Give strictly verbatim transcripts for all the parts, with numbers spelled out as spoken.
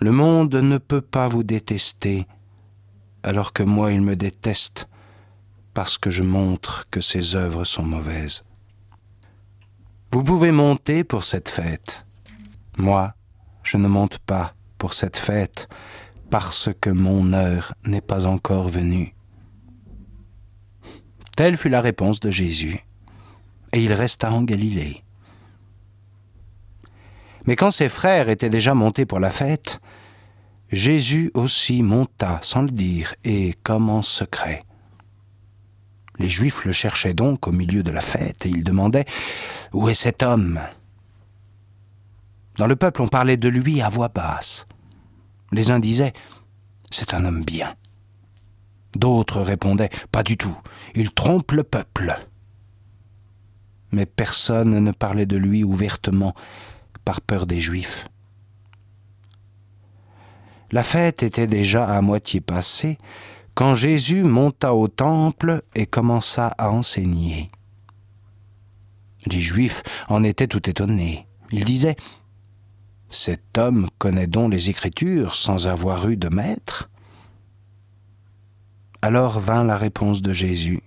Le monde ne peut pas vous détester, alors que moi il me déteste, parce que je montre que ses œuvres sont mauvaises. Vous pouvez monter pour cette fête. Moi, je ne monte pas pour cette fête, parce que mon heure n'est pas encore venue. » Telle fut la réponse de Jésus, et il resta en Galilée. Mais quand ses frères étaient déjà montés pour la fête, Jésus aussi monta sans le dire, et comme en secret. Les Juifs le cherchaient donc au milieu de la fête, et ils demandaient « Où est cet homme ?» Dans le peuple, on parlait de lui à voix basse. Les uns disaient « C'est un homme bien ». D'autres répondaient « Pas du tout, il trompe le peuple ». Mais personne ne parlait de lui ouvertement, par peur des Juifs. La fête était déjà à moitié passée, quand Jésus monta au temple et commença à enseigner. Les Juifs en étaient tout étonnés. Ils disaient « Cet homme connaît donc les Écritures sans avoir eu de maître ?» Alors vint la réponse de Jésus.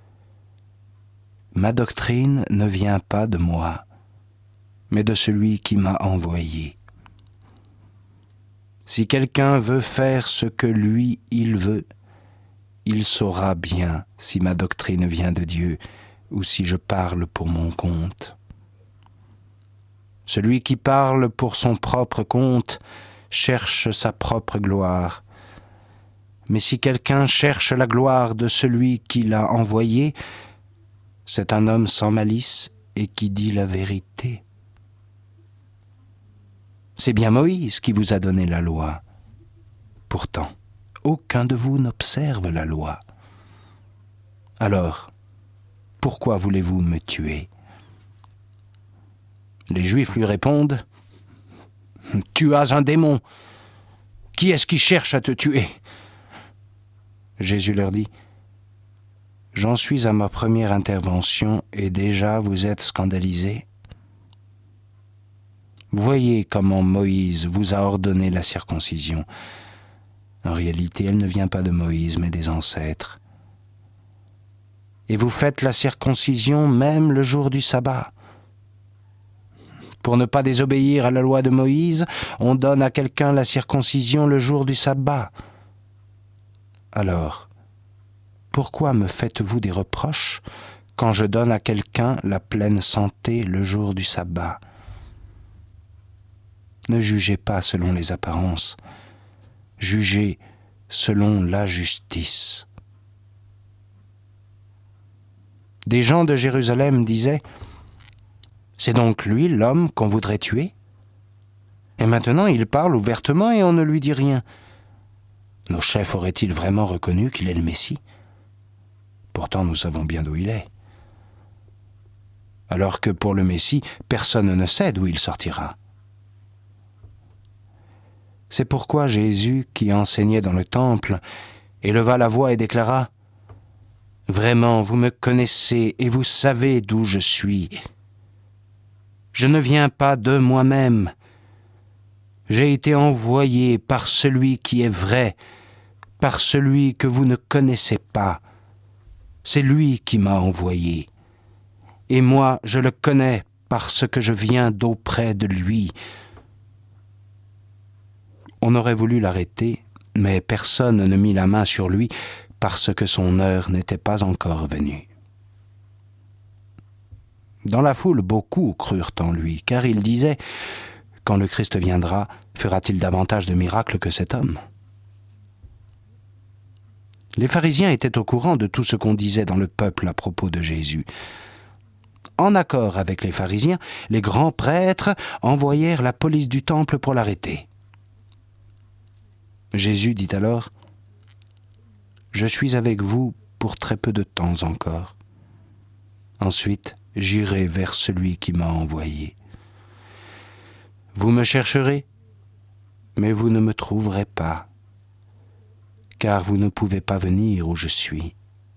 « Ma doctrine ne vient pas de moi, mais de celui qui m'a envoyé. Si quelqu'un veut faire ce que lui, il veut, il saura bien si ma doctrine vient de Dieu ou si je parle pour mon compte. Celui qui parle pour son propre compte cherche sa propre gloire. Mais si quelqu'un cherche la gloire de celui qui l'a envoyé, c'est un homme sans malice et qui dit la vérité. C'est bien Moïse qui vous a donné la loi. Pourtant, aucun de vous n'observe la loi. Alors, pourquoi voulez-vous me tuer ?» Les Juifs lui répondent « Tu as un démon. Qui est-ce qui cherche à te tuer ?» Jésus leur dit « J'en suis à ma première intervention et déjà vous êtes scandalisés. Voyez comment Moïse vous a ordonné la circoncision. En réalité, elle ne vient pas de Moïse, mais des ancêtres. Et vous faites la circoncision même le jour du sabbat. Pour ne pas désobéir à la loi de Moïse, on donne à quelqu'un la circoncision le jour du sabbat. Alors, pourquoi me faites-vous des reproches quand je donne à quelqu'un la pleine santé le jour du sabbat ? Ne jugez pas selon les apparences, jugez selon la justice. » Des gens de Jérusalem disaient « C'est donc lui l'homme qu'on voudrait tuer ? Et maintenant il parle ouvertement et on ne lui dit rien. Nos chefs auraient-ils vraiment reconnu qu'il est le Messie ? Pourtant nous savons bien d'où il est. Alors que pour le Messie, personne ne sait d'où il sortira. » C'est pourquoi Jésus, qui enseignait dans le temple, éleva la voix et déclara « Vraiment, vous me connaissez et vous savez d'où je suis. Je ne viens pas de moi-même. J'ai été envoyé par celui qui est vrai, par celui que vous ne connaissez pas. C'est lui qui m'a envoyé. Et moi, je le connais parce que je viens d'auprès de lui. » On aurait voulu l'arrêter, mais personne ne mit la main sur lui parce que son heure n'était pas encore venue. Dans la foule, beaucoup crurent en lui, car il disait « Quand le Christ viendra, fera-t-il davantage de miracles que cet homme ?» Les pharisiens étaient au courant de tout ce qu'on disait dans le peuple à propos de Jésus. En accord avec les pharisiens, les grands prêtres envoyèrent la police du temple pour l'arrêter. Jésus dit alors « Je suis avec vous pour très peu de temps encore. Ensuite, j'irai vers celui qui m'a envoyé. Vous me chercherez, mais vous ne me trouverez pas, car vous ne pouvez pas venir où je suis. »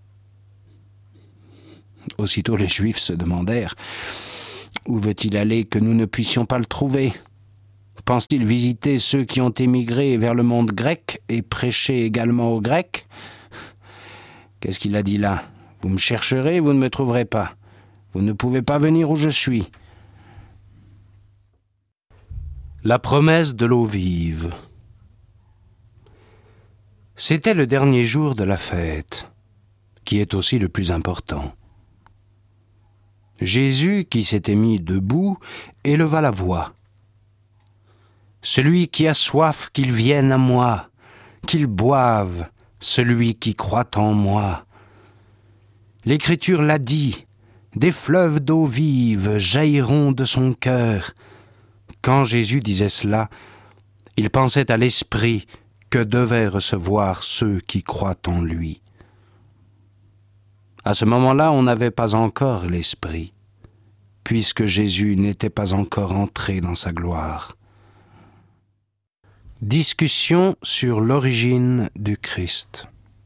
Aussitôt les Juifs se demandèrent « Où veut-il aller que nous ne puissions pas le trouver ?» Pense-t-il visiter ceux qui ont émigré vers le monde grec et prêcher également aux Grecs? Qu'est-ce qu'il a dit là? Vous me chercherez, vous ne me trouverez pas. Vous ne pouvez pas venir où je suis. La promesse de l'eau vive. C'était le dernier jour de la fête, qui est aussi le plus important. Jésus, qui s'était mis debout, éleva la voix. « Celui qui a soif, qu'il vienne à moi, qu'il boive, celui qui croit en moi. L'Écriture l'a dit, des fleuves d'eau vive jailliront de son cœur. » Quand Jésus disait cela, il pensait à l'Esprit que devaient recevoir ceux qui croient en lui. À ce moment-là, on n'avait pas encore l'Esprit, puisque Jésus n'était pas encore entré dans sa gloire. Discussion sur l'origine du Christ.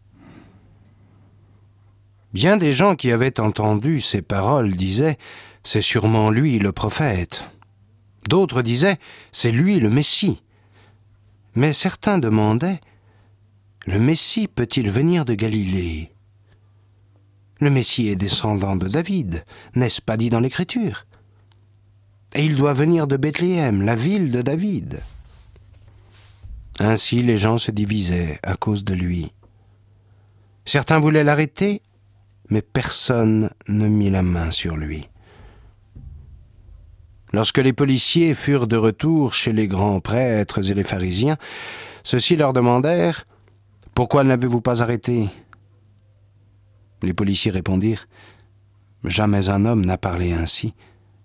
Bien des gens qui avaient entendu ces paroles disaient « C'est sûrement lui le prophète ». D'autres disaient « C'est lui le Messie ». Mais certains demandaient « Le Messie peut-il venir de Galilée ? Le Messie est descendant de David, n'est-ce pas dit dans l'Écriture ? Et il doit venir de Bethléem, la ville de David. » Ainsi les gens se divisaient à cause de lui. Certains voulaient l'arrêter, mais personne ne mit la main sur lui. Lorsque les policiers furent de retour chez les grands prêtres et les pharisiens, ceux-ci leur demandèrent « Pourquoi ne l'avez-vous pas arrêté ?» Les policiers répondirent « Jamais un homme n'a parlé ainsi. »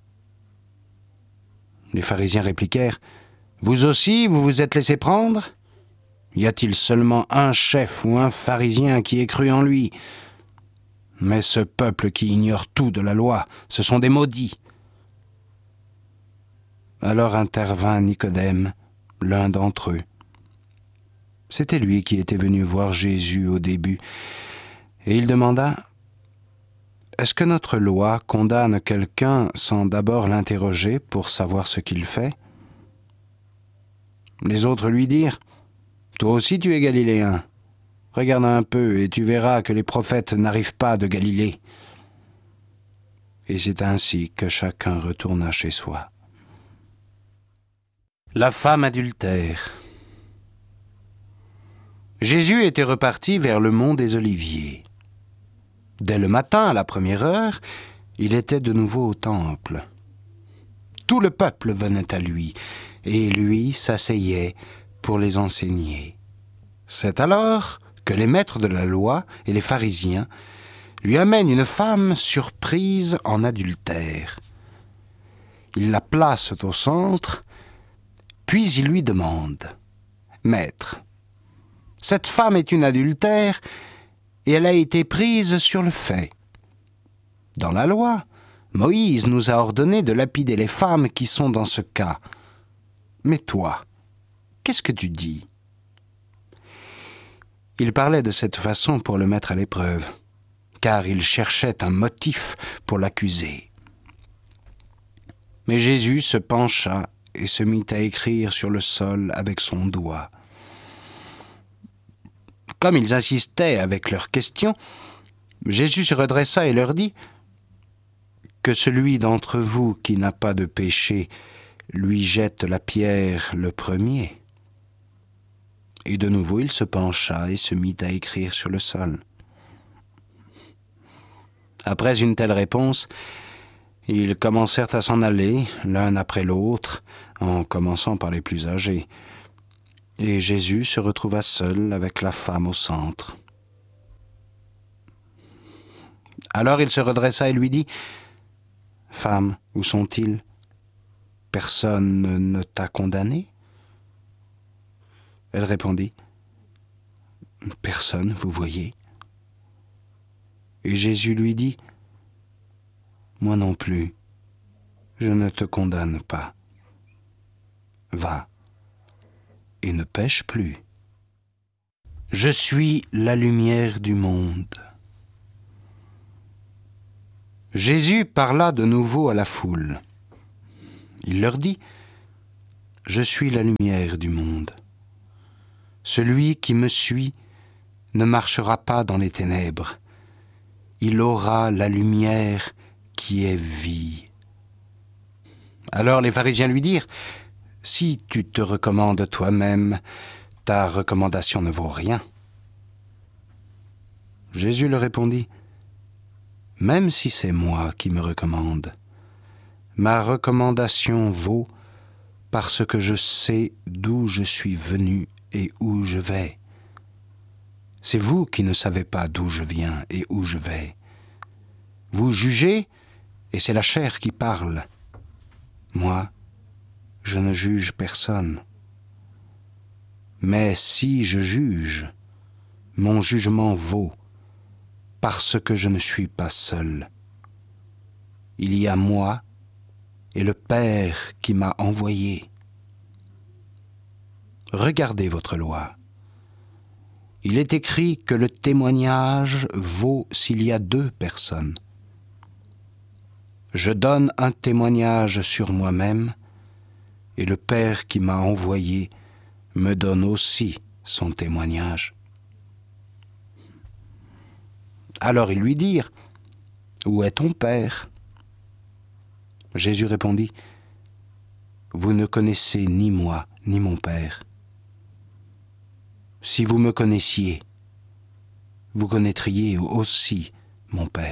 Les pharisiens répliquèrent « Vous aussi, vous vous êtes laissé prendre ? Y a-t-il seulement un chef ou un pharisien qui ait cru en lui ? Mais ce peuple qui ignore tout de la loi, ce sont des maudits. » Alors intervint Nicodème, l'un d'entre eux. C'était lui qui était venu voir Jésus au début, et il demanda « Est-ce que notre loi condamne quelqu'un sans d'abord l'interroger pour savoir ce qu'il fait ?» Les autres lui dirent « Toi aussi tu es galiléen. Regarde un peu et tu verras que les prophètes n'arrivent pas de Galilée. » Et c'est ainsi que chacun retourna chez soi. La femme adultère. Jésus était reparti vers le mont des Oliviers. Dès le matin, à la première heure, il était de nouveau au temple. Tout le peuple venait à lui, et lui s'asseyait pour les enseigner. C'est alors que les maîtres de la loi et les pharisiens lui amènent une femme surprise en adultère. Ils la placent au centre, puis ils lui demandent « Maître, cette femme est une adultère et elle a été prise sur le fait. Dans la loi, Moïse nous a ordonné de lapider les femmes qui sont dans ce cas. Mais toi, qu'est-ce que tu dis ?» Il parlait de cette façon pour le mettre à l'épreuve, car il cherchait un motif pour l'accuser. Mais Jésus se pencha et se mit à écrire sur le sol avec son doigt. Comme ils insistaient avec leurs questions, Jésus se redressa et leur dit « Que celui d'entre vous qui n'a pas de péché lui jette la pierre le premier. » Et de nouveau il se pencha et se mit à écrire sur le sol. Après une telle réponse, ils commencèrent à s'en aller, l'un après l'autre, en commençant par les plus âgés. Et Jésus se retrouva seul avec la femme au centre. Alors il se redressa et lui dit « Femme, où sont-ils ? Personne ne t'a condamné ?» Elle répondit « Personne, vous voyez. » Et Jésus lui dit « Moi non plus, je ne te condamne pas. Va et ne pêche plus. Je suis la lumière du monde. » Jésus parla de nouveau à la foule. Il leur dit « Je suis la lumière du monde. Celui qui me suit ne marchera pas dans les ténèbres. Il aura la lumière qui est vie. » Alors les pharisiens lui dirent, « Si tu te recommandes toi-même, ta recommandation ne vaut rien. » Jésus leur répondit, « Même si c'est moi qui me recommande, ma recommandation vaut parce que je sais d'où je suis venu et où je vais. C'est vous qui ne savez pas d'où je viens et où je vais. Vous jugez, et c'est la chair qui parle. Moi, je ne juge personne. Mais si je juge, mon jugement vaut, parce que je ne suis pas seul. Il y a moi et le Père qui m'a envoyé. Regardez votre loi. Il est écrit que le témoignage vaut s'il y a deux personnes. Je donne un témoignage sur moi-même, et le Père qui m'a envoyé me donne aussi son témoignage. Alors ils lui dirent, « Où est ton Père ?» Jésus répondit, « Vous ne connaissez ni moi, ni mon Père. Si vous me connaissiez, vous connaîtriez aussi mon Père. »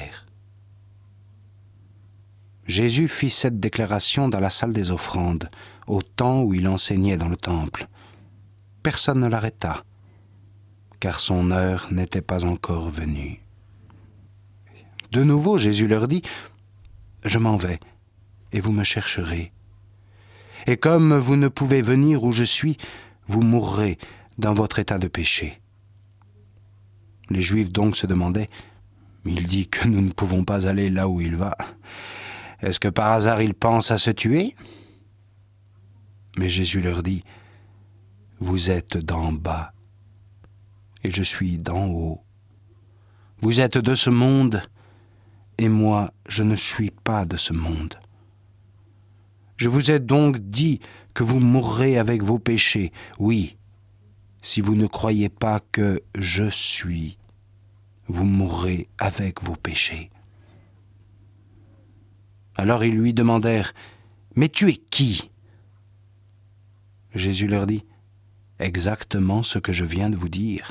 Jésus fit cette déclaration dans la salle des offrandes, au temps où il enseignait dans le temple. Personne ne l'arrêta, car son heure n'était pas encore venue. De nouveau, Jésus leur dit, « Je m'en vais, et vous me chercherez. Et comme vous ne pouvez venir où je suis, vous mourrez dans votre état de péché. » Les Juifs donc se demandaient, « Il dit que nous ne pouvons pas aller là où il va. Est-ce que par hasard il pense à se tuer ?» Mais Jésus leur dit, « Vous êtes d'en bas, et je suis d'en haut. Vous êtes de ce monde, et moi, je ne suis pas de ce monde. Je vous ai donc dit que vous mourrez avec vos péchés. Oui, si vous ne croyez pas que je suis, vous mourrez avec vos péchés. » Alors ils lui demandèrent, « Mais tu es qui ?» Jésus leur dit, « Exactement ce que je viens de vous dire.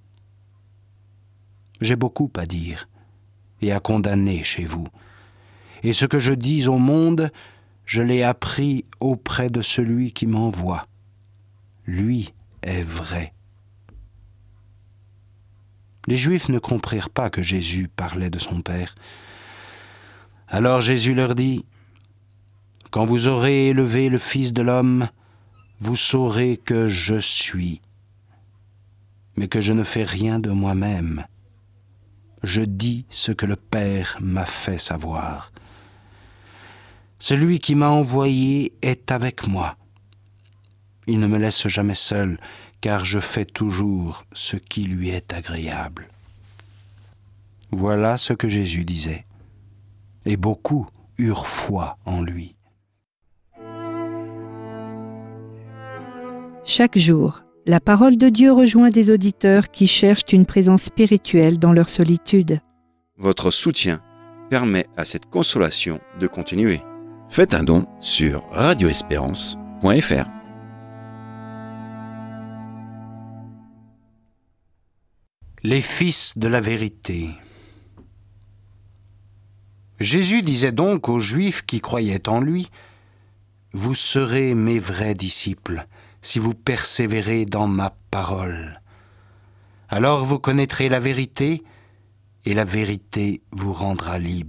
J'ai beaucoup à dire et à condamner chez vous. Et ce que je dis au monde, je l'ai appris auprès de celui qui m'envoie. Lui est vrai. » Les Juifs ne comprirent pas que Jésus parlait de son Père. Alors Jésus leur dit, « Quand vous aurez élevé le Fils de l'homme, vous saurez que je suis, mais que je ne fais rien de moi-même. Je dis ce que le Père m'a fait savoir. Celui qui m'a envoyé est avec moi. Il ne me laisse jamais seul, car je fais toujours ce qui lui est agréable. » Voilà ce que Jésus disait, et beaucoup eurent foi en lui. Chaque jour, la parole de Dieu rejoint des auditeurs qui cherchent une présence spirituelle dans leur solitude. Votre soutien permet à cette consolation de continuer. Faites un don sur radio espérance point f r. Les fils de la vérité. Jésus disait donc aux Juifs qui croyaient en lui, « Vous serez mes vrais disciples, si vous persévérez dans ma parole. Alors vous connaîtrez la vérité, et la vérité vous rendra libre. »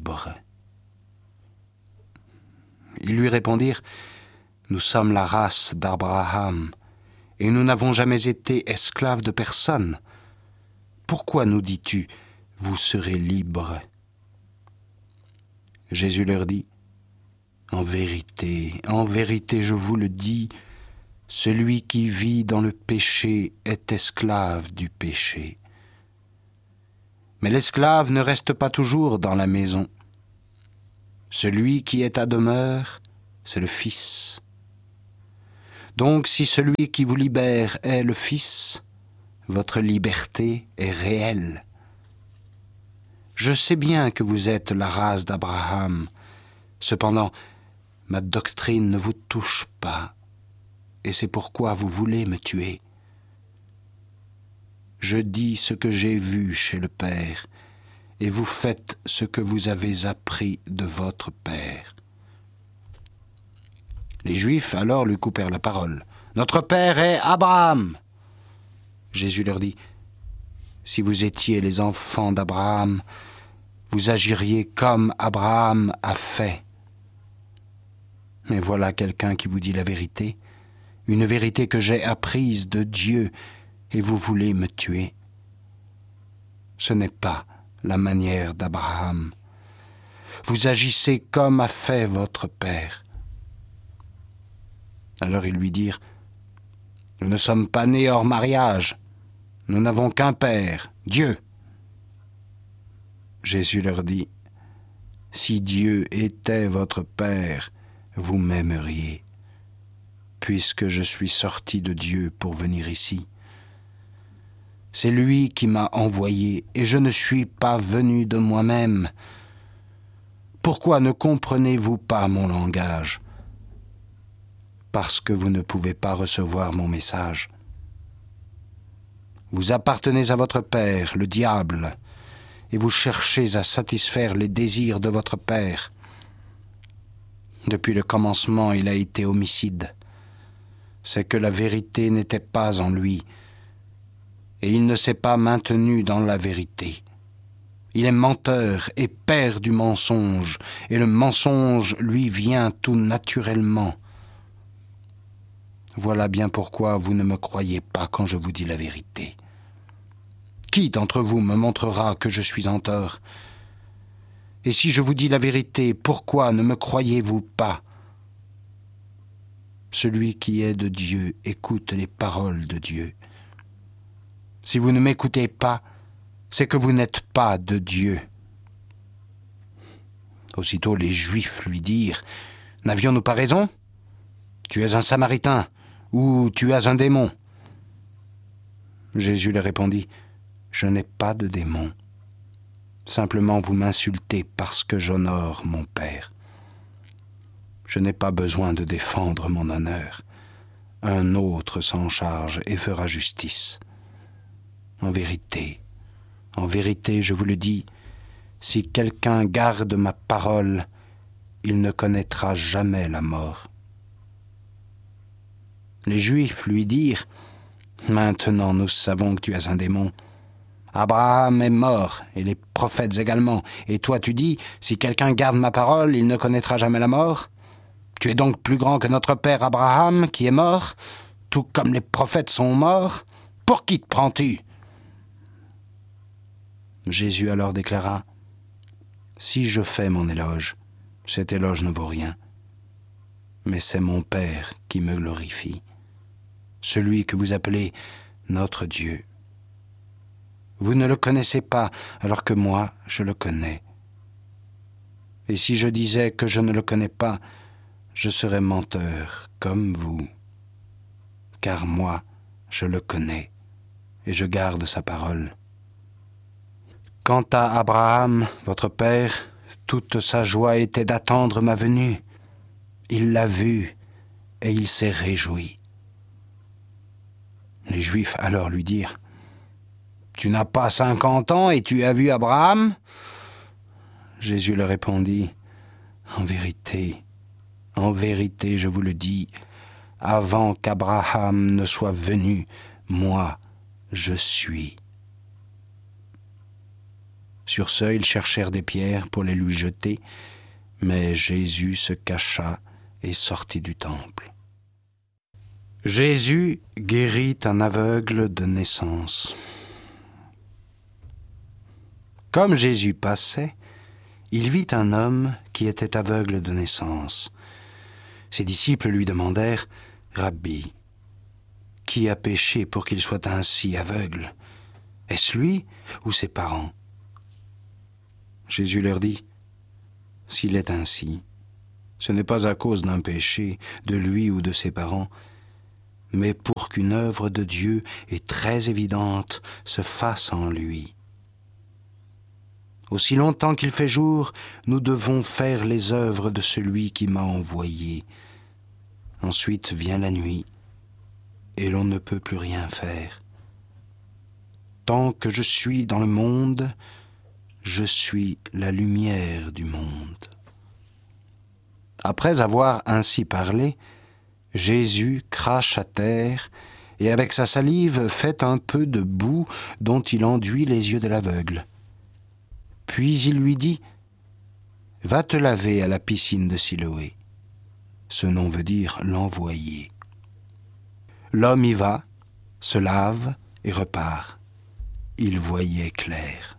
Ils lui répondirent, « Nous sommes la race d'Abraham, et nous n'avons jamais été esclaves de personne. Pourquoi nous dis-tu, vous serez libres ?» Jésus leur dit, « En vérité, en vérité, je vous le dis, celui qui vit dans le péché est esclave du péché. Mais l'esclave ne reste pas toujours dans la maison. Celui qui est à demeure, c'est le Fils. Donc si celui qui vous libère est le Fils, votre liberté est réelle. Je sais bien que vous êtes la race d'Abraham. Cependant, ma doctrine ne vous touche pas, et c'est pourquoi vous voulez me tuer. Je dis ce que j'ai vu chez le Père, et vous faites ce que vous avez appris de votre Père. Les Juifs alors lui coupèrent la parole. « Notre Père est Abraham !» Jésus leur dit, « Si vous étiez les enfants d'Abraham, vous agiriez comme Abraham a fait. Mais voilà quelqu'un qui vous dit la vérité, une vérité que j'ai apprise de Dieu, et vous voulez me tuer. Ce n'est pas la manière d'Abraham. Vous agissez comme a fait votre père. » Alors ils lui dirent, « Nous ne sommes pas nés hors mariage. Nous n'avons qu'un père, Dieu. » Jésus leur dit, « Si Dieu était votre père, vous m'aimeriez, puisque je suis sorti de Dieu pour venir ici. C'est lui qui m'a envoyé, et je ne suis pas venu de moi-même. Pourquoi ne comprenez-vous pas mon langage ? Parce que vous ne pouvez pas recevoir mon message. Vous appartenez à votre père, le diable, et vous cherchez à satisfaire les désirs de votre père. Depuis le commencement, il a été homicide. C'est que la vérité n'était pas en lui, et il ne s'est pas maintenu dans la vérité. Il est menteur et père du mensonge, et le mensonge lui vient tout naturellement. Voilà bien pourquoi vous ne me croyez pas quand je vous dis la vérité. Qui d'entre vous me montrera que je suis en tort ? Et si je vous dis la vérité, pourquoi ne me croyez-vous pas ? Celui qui est de Dieu écoute les paroles de Dieu. Si vous ne m'écoutez pas, c'est que vous n'êtes pas de Dieu. » Aussitôt les Juifs lui dirent, « N'avions-nous pas raison ? Tu es un Samaritain, ou tu as un démon. » Jésus leur répondit, « Je n'ai pas de démon. Simplement vous m'insultez parce que j'honore mon Père. Je n'ai pas besoin de défendre mon honneur. Un autre s'en charge et fera justice. En vérité, en vérité, je vous le dis, si quelqu'un garde ma parole, il ne connaîtra jamais la mort. » Les Juifs lui dirent, « Maintenant nous savons que tu es un démon. Abraham est mort, et les prophètes également. Et toi tu dis, si quelqu'un garde ma parole, il ne connaîtra jamais la mort. Tu es donc plus grand que notre père Abraham, qui est mort, tout comme les prophètes sont morts. Pour qui te prends-tu » Jésus alors déclara, « Si je fais mon éloge, cet éloge ne vaut rien. Mais c'est mon Père qui me glorifie, celui que vous appelez notre Dieu. Vous ne le connaissez pas, alors que moi, je le connais. Et si je disais que je ne le connais pas, je serais menteur comme vous. Car moi, je le connais, et je garde sa parole. Quant à Abraham, votre père, toute sa joie était d'attendre ma venue. Il l'a vu, et il s'est réjoui. » Les Juifs alors lui dirent, « Tu n'as pas cinquante ans et tu as vu Abraham ?» Jésus leur répondit, « En vérité, en vérité, je vous le dis, avant qu'Abraham ne soit venu, moi, je suis. » Sur ce, ils cherchèrent des pierres pour les lui jeter, mais Jésus se cacha et sortit du temple. Jésus guérit un aveugle de naissance. Comme Jésus passait, il vit un homme qui était aveugle de naissance. Ses disciples lui demandèrent, « Rabbi, qui a péché pour qu'il soit ainsi aveugle? Est-ce lui ou ses parents ?» Jésus leur dit, « S'il est ainsi, ce n'est pas à cause d'un péché de lui ou de ses parents, mais pour qu'une œuvre de Dieu et très évidente se fasse en lui. Aussi longtemps qu'il fait jour, nous devons faire les œuvres de celui qui m'a envoyé. Ensuite vient la nuit, et l'on ne peut plus rien faire. Tant que je suis dans le monde, je suis la lumière du monde. Après avoir ainsi parlé, Jésus crache à terre et avec sa salive fait un peu de boue dont il enduit les yeux de l'aveugle. Puis il lui dit « Va te laver à la piscine de Siloé ». Ce nom veut dire « l'envoyé ». L'homme y va, se lave et repart. Il voyait clair.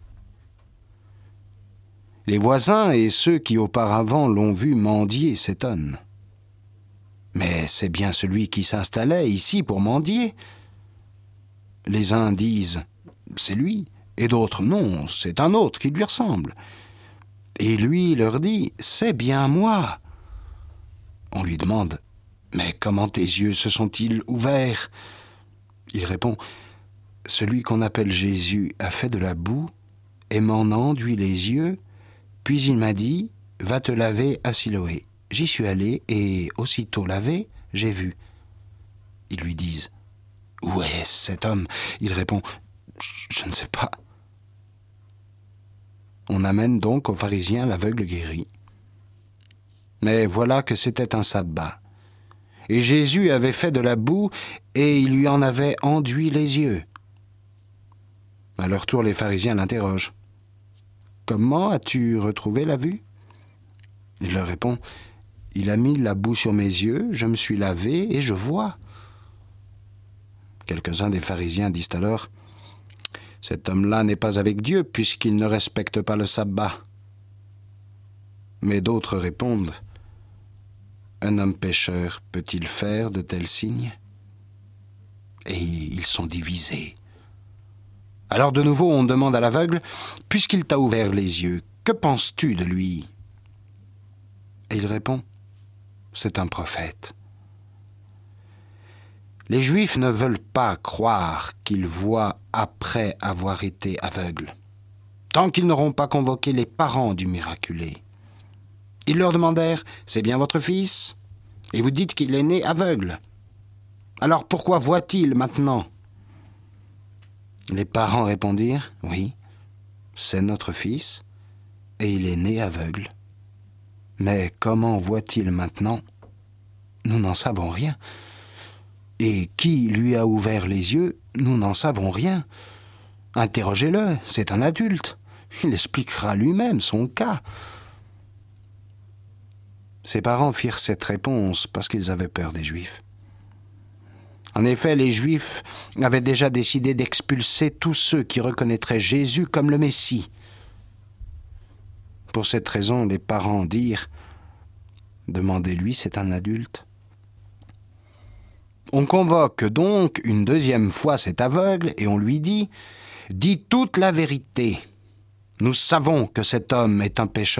Les voisins et ceux qui auparavant l'ont vu mendier s'étonnent. Mais c'est bien celui qui s'installait ici pour mendier. Les uns disent « c'est lui », et d'autres « non, c'est un autre qui lui ressemble ». Et lui leur dit « c'est bien moi ». On lui demande « mais comment tes yeux se sont-ils ouverts ?» Il répond « celui qu'on appelle Jésus a fait de la boue et m'en a enduit les yeux, puis il m'a dit « va te laver à Siloé ». J'y suis allé et, aussitôt lavé, j'ai vu. Ils lui disent « Où est cet homme ?» Il répond « Je ne sais pas ». On amène donc aux pharisiens l'aveugle guéri. Mais voilà que c'était un sabbat. Et Jésus avait fait de la boue et il lui en avait enduit les yeux. À leur tour, les pharisiens l'interrogent. « Comment as-tu retrouvé la vue ?» Il leur répond « Il a mis de la boue sur mes yeux, je me suis lavé et je vois. » Quelques-uns des pharisiens disent alors « Cet homme-là n'est pas avec Dieu puisqu'il ne respecte pas le sabbat. » Mais d'autres répondent « Un homme pécheur peut-il faire de tels signes ?» Et ils sont divisés. Alors de nouveau on demande à l'aveugle « Puisqu'il t'a ouvert les yeux, que penses-tu de lui ?» Et il répond « C'est un prophète. » Les Juifs ne veulent pas croire qu'ils voient après avoir été aveugles, tant qu'ils n'auront pas convoqué les parents du miraculé. Ils leur demandèrent « C'est bien votre fils ? Et vous dites qu'il est né aveugle. Alors pourquoi voit-il maintenant ?» Les parents répondirent « Oui, c'est notre fils, et il est né aveugle. Mais comment voit-il maintenant ? Nous n'en savons rien. Et qui lui a ouvert les yeux ? Nous n'en savons rien. Interrogez-le, c'est un adulte. Il expliquera lui-même son cas. » Ses parents firent cette réponse parce qu'ils avaient peur des Juifs. En effet, les Juifs avaient déjà décidé d'expulser tous ceux qui reconnaîtraient Jésus comme le Messie. Pour cette raison, les parents dirent « Demandez-lui, c'est un adulte. » On convoque donc une deuxième fois cet aveugle et on lui dit « Dis toute la vérité. Nous savons que cet homme est un pécheur. »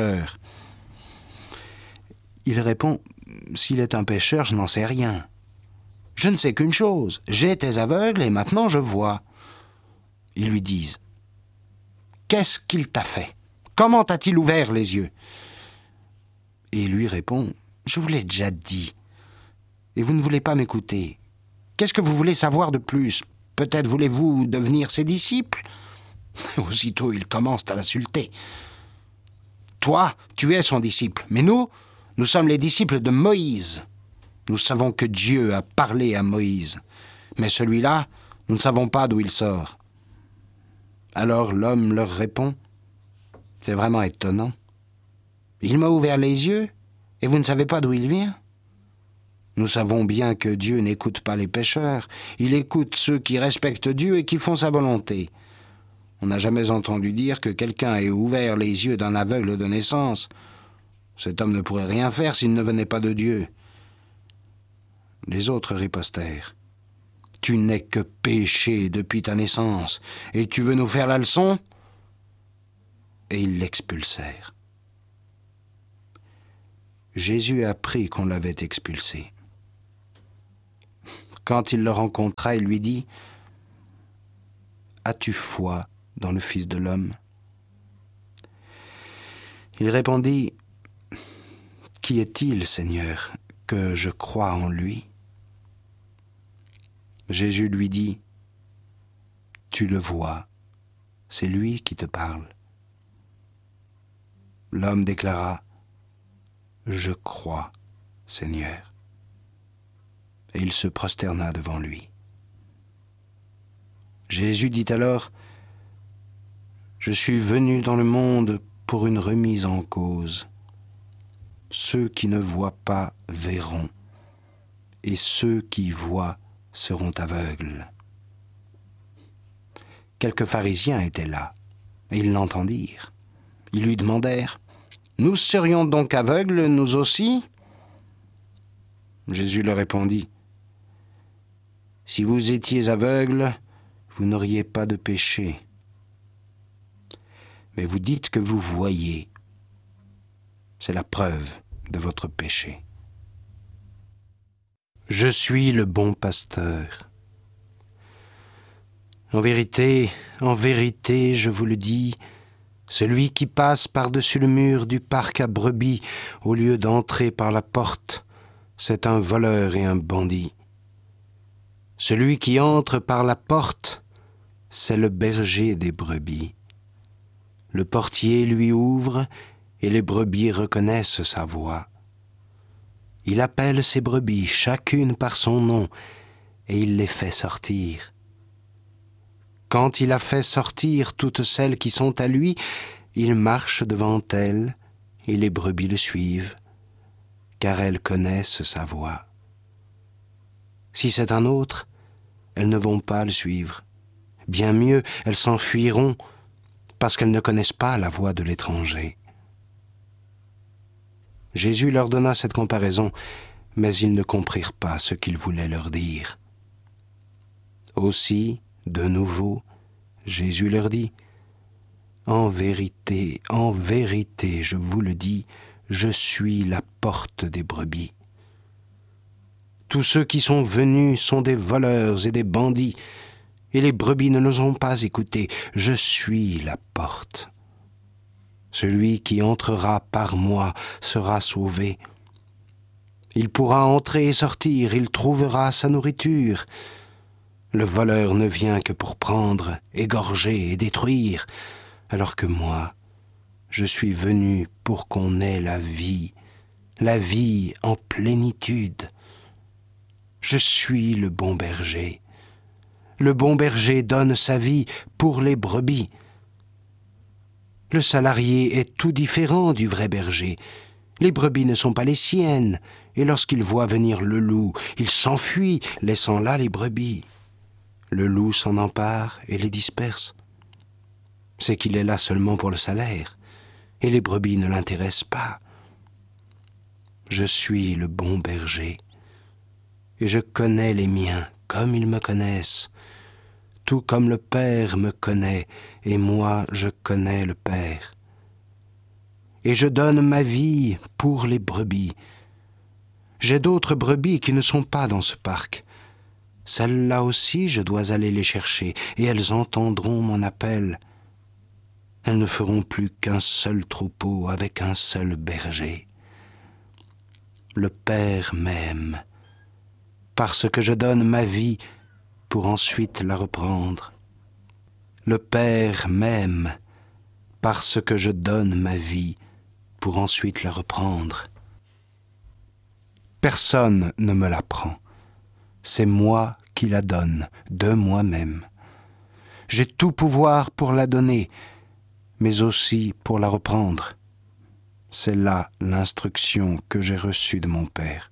Il répond « S'il est un pécheur, je n'en sais rien. Je ne sais qu'une chose, j'étais aveugle et maintenant je vois. » Ils lui disent « Qu'est-ce qu'il t'a fait ? Comment t'a-t-il ouvert les yeux ?» Et il lui répond « Je vous l'ai déjà dit. Et vous ne voulez pas m'écouter. Qu'est-ce que vous voulez savoir de plus ? Peut-être voulez-vous devenir ses disciples ?» Aussitôt, ils commencent à l'insulter. « Toi, tu es son disciple, mais nous, nous sommes les disciples de Moïse. Nous savons que Dieu a parlé à Moïse, mais celui-là, nous ne savons pas d'où il sort. » Alors l'homme leur répond « C'est vraiment étonnant. Il m'a ouvert les yeux, et vous ne savez pas d'où il vient ? Nous savons bien que Dieu n'écoute pas les pécheurs, il écoute ceux qui respectent Dieu et qui font sa volonté. On n'a jamais entendu dire que quelqu'un ait ouvert les yeux d'un aveugle de naissance. Cet homme ne pourrait rien faire s'il ne venait pas de Dieu. » Les autres ripostèrent. « Tu n'es que péché depuis ta naissance, et tu veux nous faire la leçon ?» Et ils l'expulsèrent. Jésus apprit qu'on l'avait expulsé. Quand il le rencontra, il lui dit « As-tu foi dans le Fils de l'homme » Il répondit « Qui est-il, Seigneur, que je croie en lui ?» Jésus lui dit « Tu le vois, c'est lui qui te parle. » L'homme déclara « Je crois, Seigneur. » Et il se prosterna devant lui. Jésus dit alors « Je suis venu dans le monde pour une remise en cause. Ceux qui ne voient pas verront, et ceux qui voient seront aveugles. » Quelques pharisiens étaient là, et ils l'entendirent. Ils lui demandèrent « Nous serions donc aveugles, nous aussi ?» Jésus leur répondit « Si vous étiez aveugles, vous n'auriez pas de péché. Mais vous dites que vous voyez. C'est la preuve de votre péché. Je suis le bon pasteur. En vérité, en vérité, je vous le dis, celui qui passe par-dessus le mur du parc à brebis au lieu d'entrer par la porte, c'est un voleur et un bandit. Celui qui entre par la porte, c'est le berger des brebis. Le portier lui ouvre et les brebis reconnaissent sa voix. Il appelle ses brebis, chacune par son nom, et il les fait sortir. Quand il a fait sortir toutes celles qui sont à lui, il marche devant elles, et les brebis le suivent, car elles connaissent sa voix. Si c'est un autre, elles ne vont pas le suivre. Bien mieux, elles s'enfuiront, parce qu'elles ne connaissent pas la voix de l'étranger. Jésus leur donna cette comparaison, mais ils ne comprirent pas ce qu'il voulait leur dire. Aussi, de nouveau, Jésus leur dit « En vérité, en vérité, je vous le dis, je suis la porte des brebis. Tous ceux qui sont venus sont des voleurs et des bandits, et les brebis ne nous ont pas écoutés. Je suis la porte. Celui qui entrera par moi sera sauvé. Il pourra entrer et sortir, il trouvera sa nourriture. Le voleur ne vient que pour prendre, égorger et détruire, alors que moi, je suis venu pour qu'on ait la vie, la vie en plénitude. Je suis le bon berger. Le bon berger donne sa vie pour les brebis. Le salarié est tout différent du vrai berger. Les brebis ne sont pas les siennes, et lorsqu'il voit venir le loup, il s'enfuit, laissant là les brebis. Le loup s'en empare et les disperse. C'est qu'il est là seulement pour le salaire, et les brebis ne l'intéressent pas. Je suis le bon berger, et je connais les miens comme ils me connaissent, tout comme le Père me connaît, et moi je connais le Père. Et je donne ma vie pour les brebis. J'ai d'autres brebis qui ne sont pas dans ce parc. Celles-là aussi, je dois aller les chercher, et elles entendront mon appel. Elles ne feront plus qu'un seul troupeau avec un seul berger. Le Père m'aime, parce que je donne ma vie pour ensuite la reprendre. Le Père m'aime, parce que je donne ma vie pour ensuite la reprendre. Personne ne me la prend. C'est moi qui la donne, de moi-même. J'ai tout pouvoir pour la donner, mais aussi pour la reprendre. C'est là l'instruction que j'ai reçue de mon Père.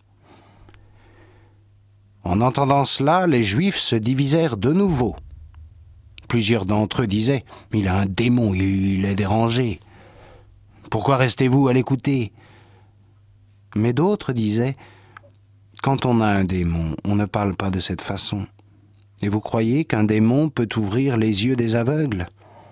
En entendant cela, les Juifs se divisèrent de nouveau. Plusieurs d'entre eux disaient « Il a un démon, il est dérangé. Pourquoi restez-vous à l'écouter » Mais d'autres disaient « Quand on a un démon, on ne parle pas de cette façon. Et vous croyez qu'un démon peut ouvrir les yeux des aveugles ?»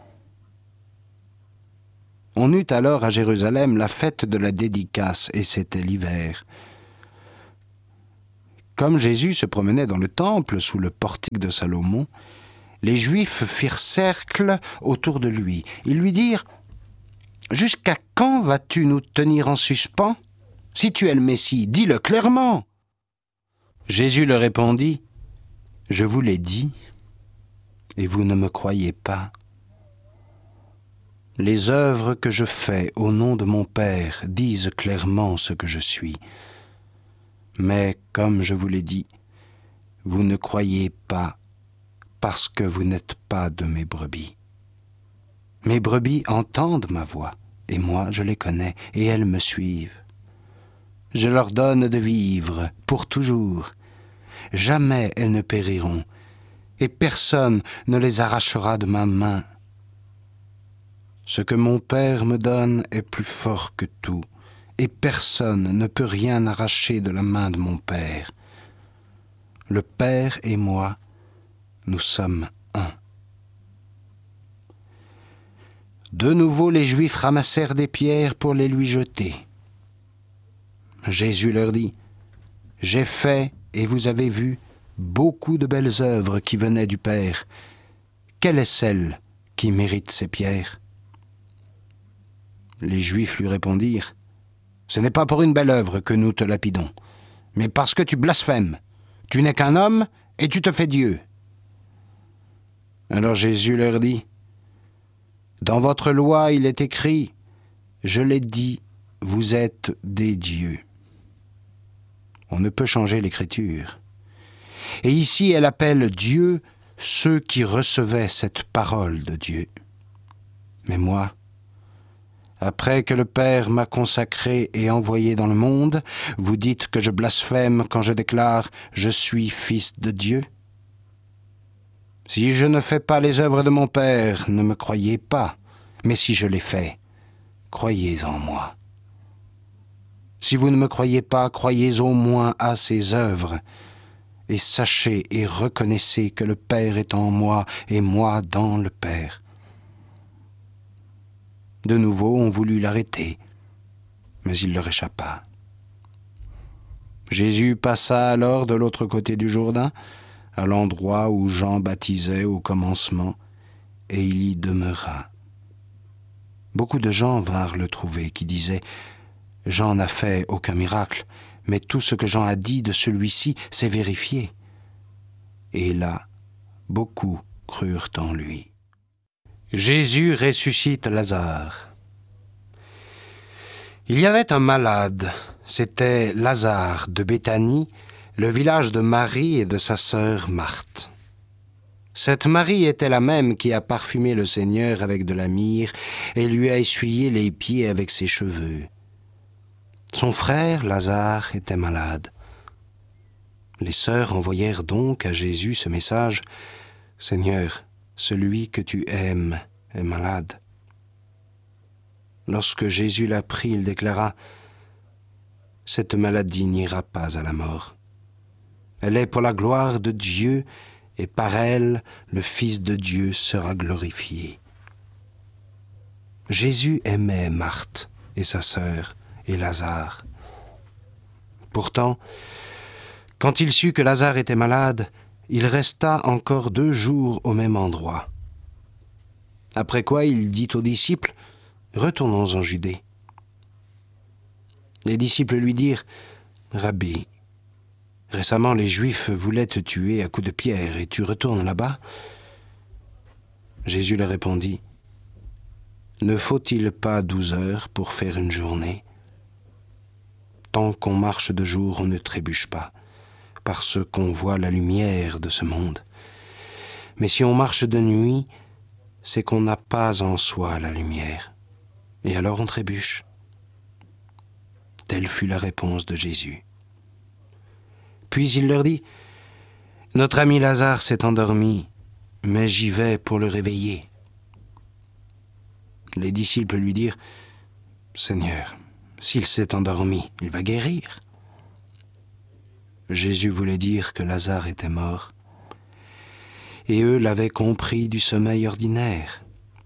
On eut alors à Jérusalem la fête de la dédicace, et c'était l'hiver. Comme Jésus se promenait dans le temple sous le portique de Salomon, les Juifs firent cercle autour de lui. Ils lui dirent « Jusqu'à quand vas-tu nous tenir en suspens ? Si tu es le Messie, dis-le clairement !» Jésus leur répondit « Je vous l'ai dit, et vous ne me croyez pas. Les œuvres que je fais au nom de mon Père disent clairement ce que je suis. Mais comme je vous l'ai dit, vous ne croyez pas parce que vous n'êtes pas de mes brebis. Mes brebis entendent ma voix, et moi je les connais, et elles me suivent. Je leur donne de vivre pour toujours. Jamais elles ne périront, et personne ne les arrachera de ma main. Ce que mon Père me donne est plus fort que tout, et personne ne peut rien arracher de la main de mon Père. Le Père et moi, nous sommes un. De nouveau, les Juifs ramassèrent des pierres pour les lui jeter. Jésus leur dit, « J'ai fait, et vous avez vu, beaucoup de belles œuvres qui venaient du Père. Quelle est celle qui mérite ces pierres ?» Les Juifs lui répondirent, « Ce n'est pas pour une belle œuvre que nous te lapidons, mais parce que tu blasphèmes. Tu n'es qu'un homme et tu te fais Dieu. » Alors Jésus leur dit, « Dans votre loi, il est écrit, je l'ai dit, vous êtes des dieux. » On ne peut changer l'écriture. Et ici, elle appelle Dieu ceux qui recevaient cette parole de Dieu. Mais moi, après que le Père m'a consacré et envoyé dans le monde, vous dites que je blasphème quand je déclare « Je suis fils de Dieu ». Si je ne fais pas les œuvres de mon Père, ne me croyez pas, mais si je les fais, croyez en moi. Si vous ne me croyez pas, croyez au moins à ces œuvres, et sachez et reconnaissez que le Père est en moi et moi dans le Père. De nouveau, on voulut l'arrêter, mais il leur échappa. Jésus passa alors de l'autre côté du Jourdain, à l'endroit où Jean baptisait au commencement, et il y demeura. Beaucoup de gens vinrent le trouver, qui disaient « Jean n'a fait aucun miracle, mais tout ce que Jean a dit de celui-ci s'est vérifié. » Et là, beaucoup crurent en lui. Jésus ressuscite Lazare. Il y avait un malade, c'était Lazare de Béthanie, le village de Marie et de sa sœur Marthe. Cette Marie était la même qui a parfumé le Seigneur avec de la myrrhe et lui a essuyé les pieds avec ses cheveux. Son frère, Lazare, était malade. Les sœurs envoyèrent donc à Jésus ce message, « Seigneur, celui que tu aimes est malade. » Lorsque Jésus l'apprit, il déclara, « Cette maladie n'ira pas à la mort. Elle est pour la gloire de Dieu, et par elle, le Fils de Dieu sera glorifié. » Jésus aimait Marthe et sa sœur et Lazare. Pourtant, quand il sut que Lazare était malade, il resta encore deux jours au même endroit. Après quoi, il dit aux disciples, « Retournons en Judée. » Les disciples lui dirent, « Rabbi, récemment les Juifs voulaient te tuer à coups de pierre et tu retournes là-bas ?» Jésus leur répondit, « Ne faut-il pas douze heures pour faire une journée ? Tant qu'on marche de jour, on ne trébuche pas, parce qu'on voit la lumière de ce monde. Mais si on marche de nuit, c'est qu'on n'a pas en soi la lumière, et alors on trébuche. » Telle fut la réponse de Jésus. Puis il leur dit, « Notre ami Lazare s'est endormi, mais j'y vais pour le réveiller. » Les disciples lui dirent, « Seigneur, s'il s'est endormi, il va guérir. » Jésus voulait dire que Lazare était mort, et eux l'avaient compris du sommeil ordinaire.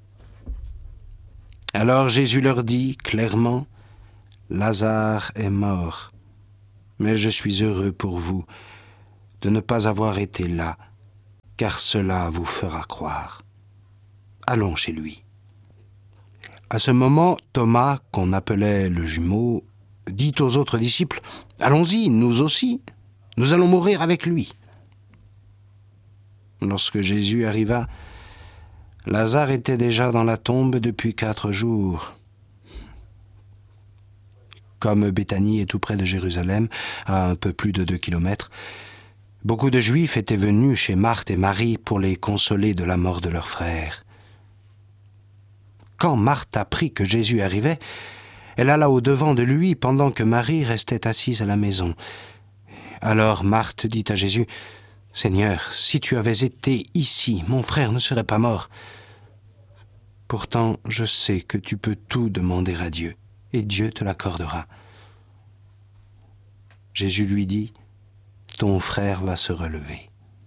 Alors Jésus leur dit clairement, « Lazare est mort, mais je suis heureux pour vous, de ne pas avoir été là, car cela vous fera croire. Allons chez lui. » À ce moment, Thomas, qu'on appelait le jumeau, dit aux autres disciples, « Allons-y, nous aussi, nous allons mourir avec lui. » Lorsque Jésus arriva, Lazare était déjà dans la tombe depuis quatre jours. Comme Béthanie est tout près de Jérusalem, à un peu plus de deux kilomètres, beaucoup de Juifs étaient venus chez Marthe et Marie pour les consoler de la mort de leur frère. Quand Marthe apprit que Jésus arrivait, elle alla au-devant de lui pendant que Marie restait assise à la maison. Alors Marthe dit à Jésus, « Seigneur, si tu avais été ici, mon frère ne serait pas mort. Pourtant, je sais que tu peux tout demander à Dieu, et Dieu te l'accordera. » Jésus lui dit, « Ton frère va se relever. »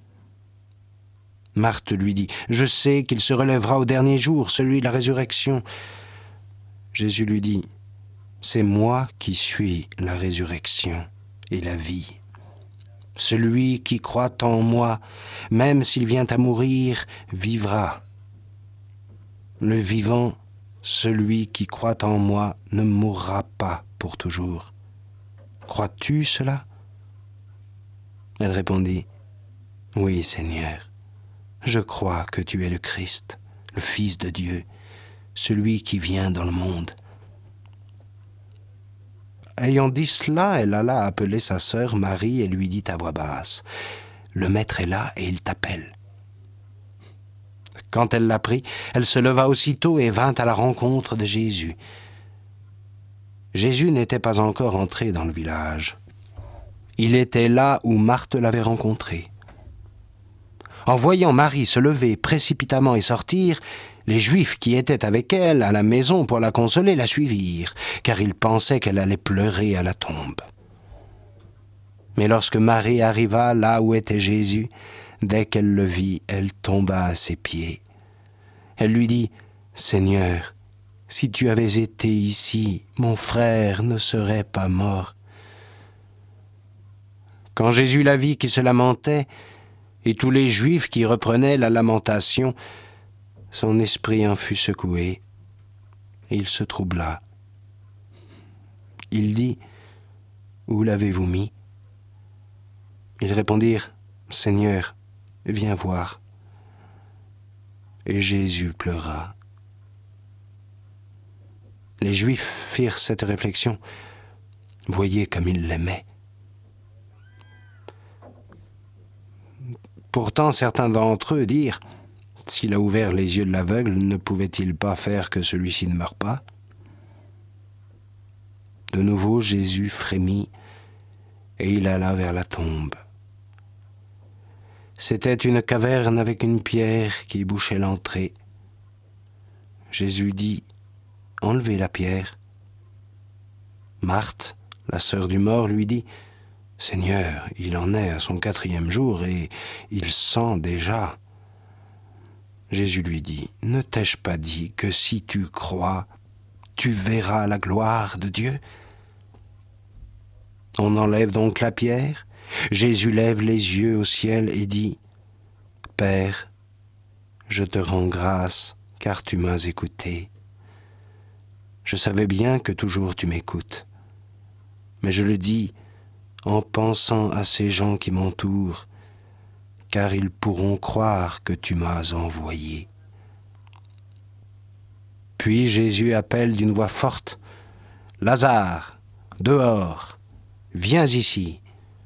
Marthe lui dit, « Je sais qu'il se relèvera au dernier jour, celui de la résurrection. » Jésus lui dit, « C'est moi qui suis la résurrection et la vie. Celui qui croit en moi, même s'il vient à mourir, vivra. Le vivant, celui qui croit en moi, ne mourra pas pour toujours. Crois-tu cela ?» Elle répondit, « Oui, Seigneur. Je crois que tu es le Christ, le Fils de Dieu, celui qui vient dans le monde. » Ayant dit cela, elle alla appeler sa sœur Marie et lui dit à voix basse, « Le Maître est là et il t'appelle. » Quand elle l'apprit, elle se leva aussitôt et vint à la rencontre de Jésus. Jésus n'était pas encore entré dans le village. Il était là où Marthe l'avait rencontré. En voyant Marie se lever précipitamment et sortir, les Juifs qui étaient avec elle à la maison pour la consoler la suivirent, car ils pensaient qu'elle allait pleurer à la tombe. Mais lorsque Marie arriva là où était Jésus, dès qu'elle le vit, elle tomba à ses pieds. Elle lui dit, « Seigneur, si tu avais été ici, mon frère ne serait pas mort. » Quand Jésus la vit qui se lamentait, et tous les Juifs qui reprenaient la lamentation, son esprit en fut secoué, et il se troubla. Il dit, « Où l'avez-vous mis » Ils répondirent, « Seigneur, viens voir. » Et Jésus pleura. Les Juifs firent cette réflexion. Voyez comme il l'aimait. Pourtant, certains d'entre eux dirent, « S'il a ouvert les yeux de l'aveugle, ne pouvait-il pas faire que celui-ci ne meure pas ?» De nouveau, Jésus frémit et il alla vers la tombe. C'était une caverne avec une pierre qui bouchait l'entrée. Jésus dit, « Enlevez la pierre. » Marthe, la sœur du mort, lui dit, « Seigneur, il en est à son quatrième jour et il sent déjà. » Jésus lui dit, « Ne t'ai-je pas dit que si tu crois, tu verras la gloire de Dieu ?» On enlève donc la pierre. Jésus lève les yeux au ciel et dit, « Père, je te rends grâce car tu m'as écouté. Je savais bien que toujours tu m'écoutes, mais je le dis en pensant à ces gens qui m'entourent, car ils pourront croire que tu m'as envoyé. » Puis Jésus appelle d'une voix forte, « Lazare, dehors, viens ici. »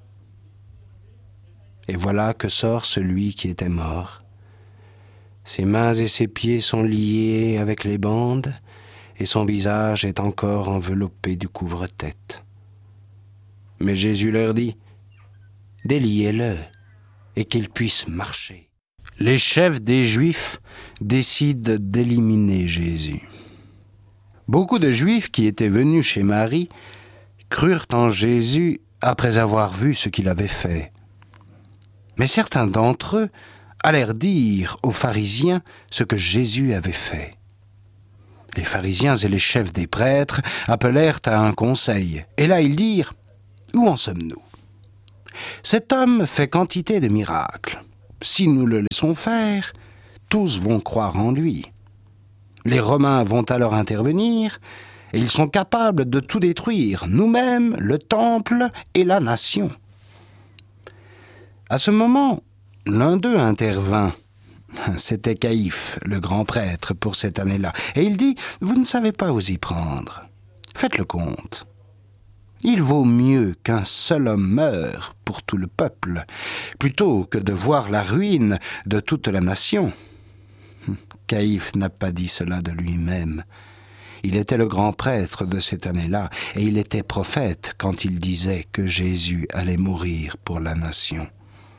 Et voilà que sort celui qui était mort. Ses mains et ses pieds sont liés avec les bandes, et son visage est encore enveloppé du couvre-tête. Mais Jésus leur dit, « Déliez-le, et qu'il puisse marcher. » Les chefs des Juifs décident d'éliminer Jésus. Beaucoup de Juifs qui étaient venus chez Marie crurent en Jésus après avoir vu ce qu'il avait fait. Mais certains d'entre eux allèrent dire aux pharisiens ce que Jésus avait fait. Les pharisiens et les chefs des prêtres appelèrent à un conseil, et là ils dirent, « Où en sommes-nous ? Cet homme fait quantité de miracles. Si nous le laissons faire, tous vont croire en lui. Les Romains vont alors intervenir, et ils sont capables de tout détruire, nous-mêmes, le temple et la nation. À ce moment, l'un d'eux intervint. C'était Caïphe, le grand prêtre, pour cette année-là. Et il dit, « Vous ne savez pas vous y prendre. Faites le compte. Il vaut mieux qu'un seul homme meure pour tout le peuple, plutôt que de voir la ruine de toute la nation. » Caïphe n'a pas dit cela de lui-même. Il était le grand prêtre de cette année-là, et il était prophète quand il disait que Jésus allait mourir pour la nation.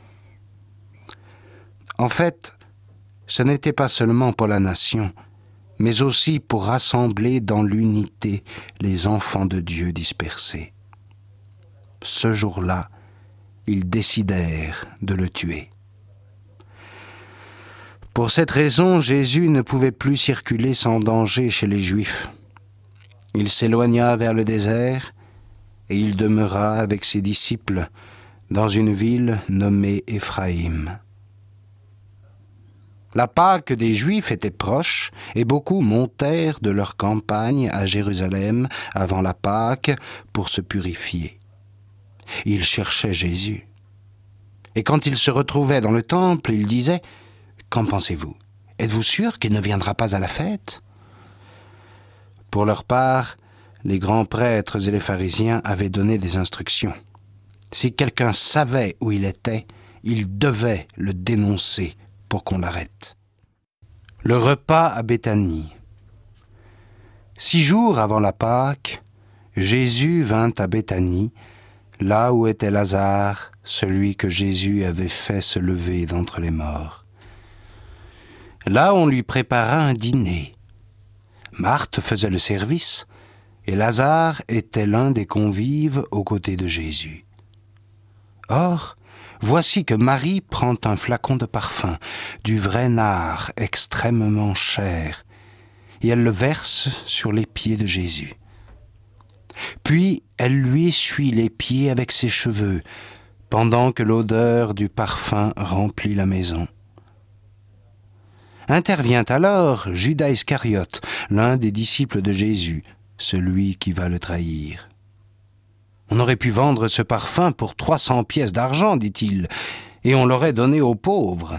En fait, ce n'était pas seulement pour la nation, mais aussi pour rassembler dans l'unité les enfants de Dieu dispersés. Ce jour-là, ils décidèrent de le tuer. Pour cette raison, Jésus ne pouvait plus circuler sans danger chez les Juifs. Il s'éloigna vers le désert et il demeura avec ses disciples dans une ville nommée Éphraïm. La Pâque des Juifs était proche et beaucoup montèrent de leur campagne à Jérusalem avant la Pâque pour se purifier. Ils cherchaient Jésus. Et quand il se retrouvait dans le temple, ils disaient « Qu'en pensez-vous? Êtes-vous sûr qu'il ne viendra pas à la fête ?» Pour leur part, les grands prêtres et les pharisiens avaient donné des instructions. Si quelqu'un savait où il était, il devait le dénoncer pour qu'on l'arrête. Le repas à Béthanie. Six jours avant la Pâque, Jésus vint à Béthanie, là où était Lazare, celui que Jésus avait fait se lever d'entre les morts. Là, on lui prépara un dîner. Marthe faisait le service, et Lazare était l'un des convives aux côtés de Jésus. Or, voici que Marie prend un flacon de parfum, du vrai nard extrêmement cher, et elle le verse sur les pieds de Jésus. Puis elle lui essuie les pieds avec ses cheveux, pendant que l'odeur du parfum remplit la maison. Intervient alors Judas Iscariote, l'un des disciples de Jésus, celui qui va le trahir. On aurait pu vendre ce parfum pour trois cents pièces d'argent, dit-il, et on l'aurait donné aux pauvres.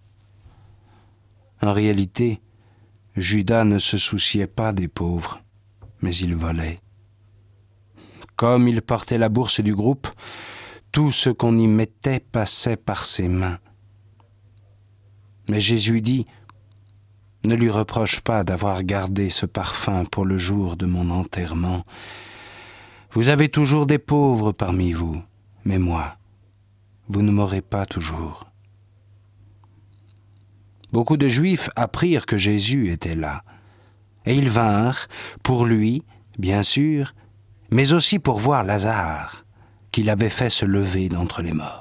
En réalité, Judas ne se souciait pas des pauvres, mais il volait. Comme il portait la bourse du groupe, tout ce qu'on y mettait passait par ses mains. Mais Jésus dit « Ne lui reproche pas d'avoir gardé ce parfum pour le jour de mon enterrement. Vous avez toujours des pauvres parmi vous, mais moi, vous ne m'aurez pas toujours. » Beaucoup de Juifs apprirent que Jésus était là, et ils vinrent, pour lui, bien sûr, mais aussi pour voir Lazare, qu'il avait fait se lever d'entre les morts.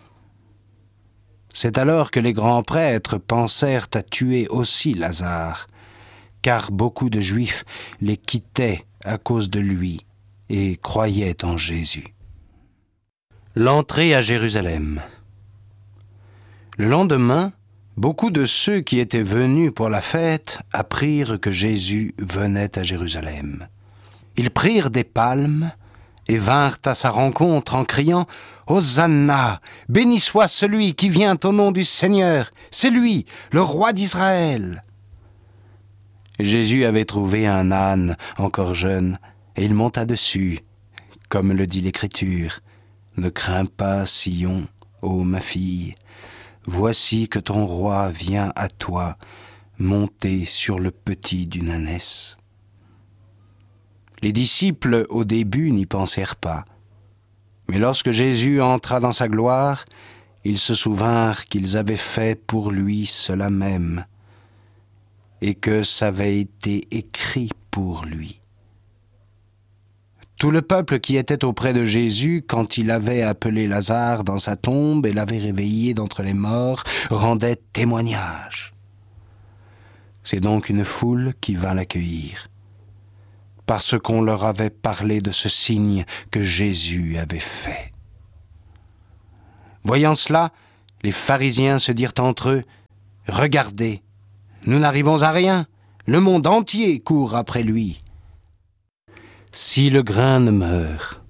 C'est alors que les grands prêtres pensèrent à tuer aussi Lazare, car beaucoup de Juifs les quittaient à cause de lui et croyaient en Jésus. L'entrée à Jérusalem. Le lendemain, beaucoup de ceux qui étaient venus pour la fête apprirent que Jésus venait à Jérusalem. Ils prirent des palmes et vinrent à sa rencontre en criant « Hosanna, béni soit celui qui vient au nom du Seigneur, c'est lui, le roi d'Israël !» Jésus avait trouvé un âne encore jeune, et il monta dessus, comme le dit l'Écriture. « Ne crains pas, Sion, ô ma fille, voici que ton roi vient à toi, monté sur le petit d'une ânesse. » Les disciples, au début, n'y pensèrent pas. Mais lorsque Jésus entra dans sa gloire, ils se souvinrent qu'ils avaient fait pour lui cela même, et que ça avait été écrit pour lui. Tout le peuple qui était auprès de Jésus, quand il avait appelé Lazare dans sa tombe et l'avait réveillé d'entre les morts, rendait témoignage. C'est donc une foule qui vint l'accueillir, parce qu'on leur avait parlé de ce signe que Jésus avait fait. Voyant cela, les pharisiens se dirent entre eux, « Regardez, nous n'arrivons à rien, le monde entier court après lui. » Si le grain ne meurt.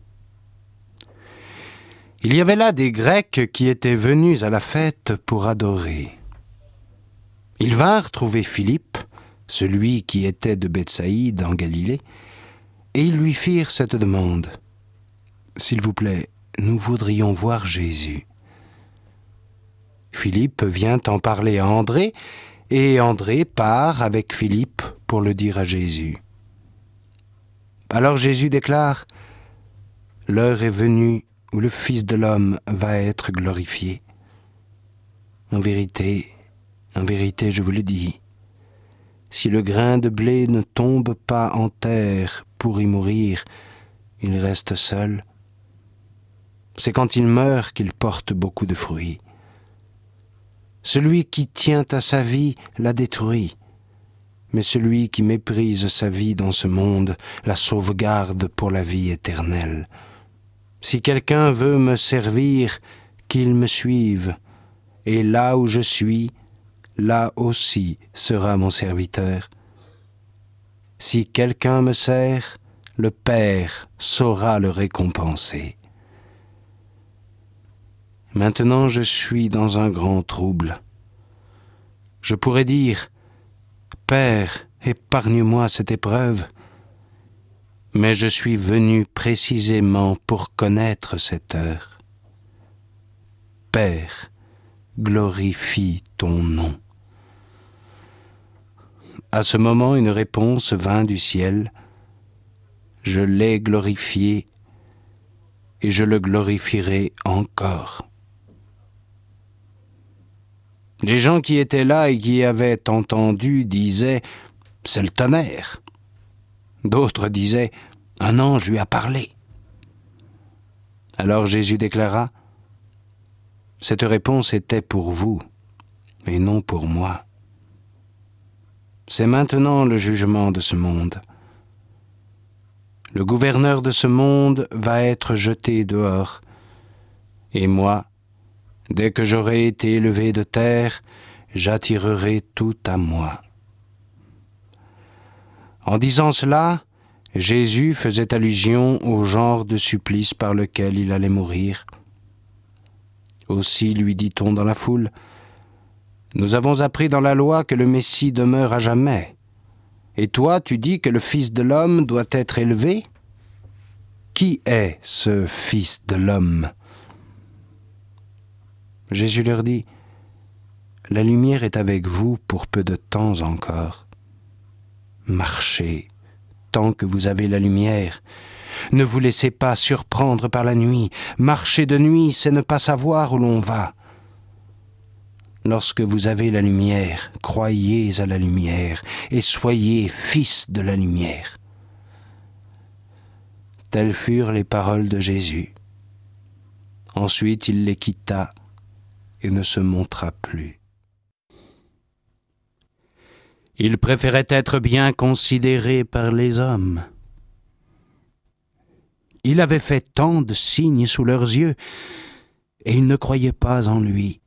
Il y avait là des Grecs qui étaient venus à la fête pour adorer. Ils vinrent trouver Philippe, celui qui était de Bethsaïde en Galilée, et ils lui firent cette demande. « S'il vous plaît, nous voudrions voir Jésus. » Philippe vient en parler à André, et André part avec Philippe pour le dire à Jésus. Alors Jésus déclare, « L'heure est venue où le Fils de l'homme va être glorifié. En vérité, en vérité, je vous le dis, si le grain de blé ne tombe pas en terre pour y mourir, il reste seul. C'est quand il meurt qu'il porte beaucoup de fruits. Celui qui tient à sa vie la détruit, mais celui qui méprise sa vie dans ce monde la sauvegarde pour la vie éternelle. Si quelqu'un veut me servir, qu'il me suive, et là où je suis, là aussi sera mon serviteur. Si quelqu'un me sert, le Père saura le récompenser. Maintenant je suis dans un grand trouble. Je pourrais dire, « Père, épargne-moi cette épreuve. » Mais je suis venu précisément pour connaître cette heure. Père, glorifie ton nom. À ce moment, une réponse vint du ciel. Je l'ai glorifié et je le glorifierai encore. Les gens qui étaient là et qui avaient entendu disaient « C'est le tonnerre ». D'autres disaient « Un ange lui a parlé ». Alors Jésus déclara « Cette réponse était pour vous et non pour moi. C'est maintenant le jugement de ce monde. Le gouverneur de ce monde va être jeté dehors, et moi, dès que j'aurai été élevé de terre, j'attirerai tout à moi. » En disant cela, Jésus faisait allusion au genre de supplice par lequel il allait mourir. Aussi lui dit-on dans la foule, « Nous avons appris dans la loi que le Messie demeure à jamais. Et toi, tu dis que le Fils de l'homme doit être élevé ? Qui est ce Fils de l'homme » Jésus leur dit, « La lumière est avec vous pour peu de temps encore. Marchez tant que vous avez la lumière. Ne vous laissez pas surprendre par la nuit. Marcher de nuit, c'est ne pas savoir où l'on va. Lorsque vous avez la lumière, croyez à la lumière et soyez fils de la lumière. » Telles furent les paroles de Jésus. Ensuite, il les quitta et ne se montra plus. Il préférait être bien considéré par les hommes. Il avait fait tant de signes sous leurs yeux, et ils ne croyaient pas en lui.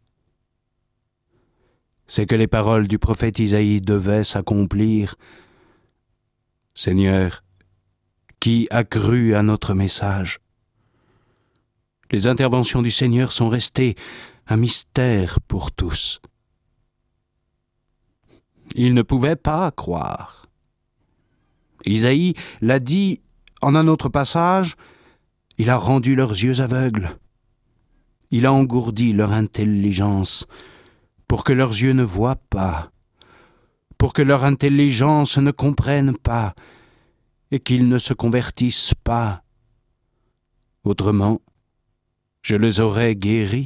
C'est que les paroles du prophète Isaïe devaient s'accomplir. « Seigneur, qui a cru à notre message ?» Les interventions du Seigneur sont restées un mystère pour tous. Ils ne pouvaient pas croire. Isaïe l'a dit en un autre passage, il a rendu leurs yeux aveugles. Il a engourdi leur intelligence pour que leurs yeux ne voient pas, pour que leur intelligence ne comprenne pas et qu'ils ne se convertissent pas. Autrement, je les aurais guéris.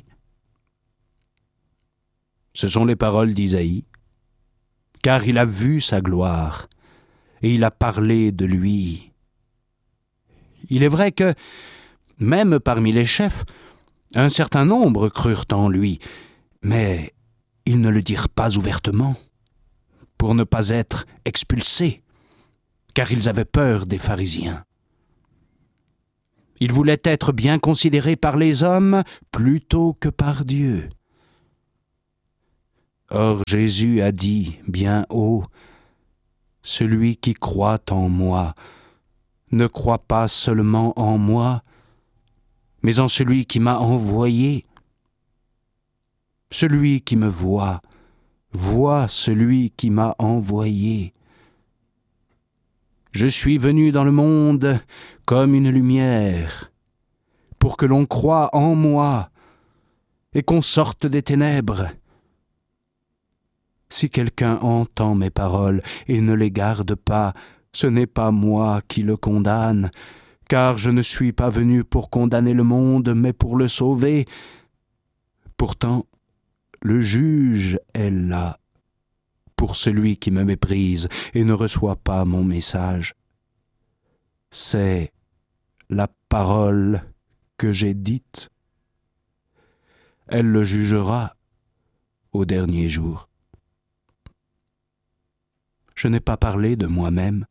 Ce sont les paroles d'Isaïe, car il a vu sa gloire et il a parlé de lui. Il est vrai que, même parmi les chefs, un certain nombre crurent en lui, mais ils ne le dirent pas ouvertement, pour ne pas être expulsés, car ils avaient peur des pharisiens. Il voulait être bien considéré par les hommes plutôt que par Dieu. Or Jésus a dit bien haut, « Celui qui croit en moi ne croit pas seulement en moi, mais en celui qui m'a envoyé. Celui qui me voit, voit celui qui m'a envoyé. Je suis venu dans le monde comme une lumière, pour que l'on croie en moi et qu'on sorte des ténèbres. Si quelqu'un entend mes paroles et ne les garde pas, ce n'est pas moi qui le condamne, car je ne suis pas venu pour condamner le monde, mais pour le sauver. Pourtant, le juge est là pour celui qui me méprise et ne reçoit pas mon message. C'est la parole que j'ai dite. Elle le jugera au dernier jour. Je n'ai pas parlé de moi-même.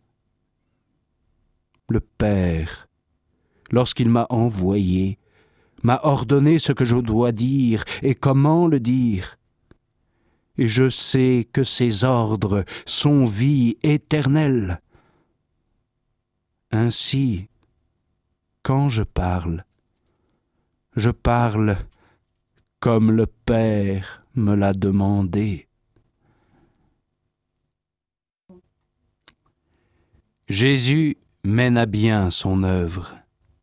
Le Père, lorsqu'il m'a envoyé, m'a ordonné ce que je dois dire et comment le dire. Et je sais que ses ordres sont vie éternelle. Ainsi, quand je parle, je parle comme le Père me l'a demandé. Jésus mène à bien son œuvre.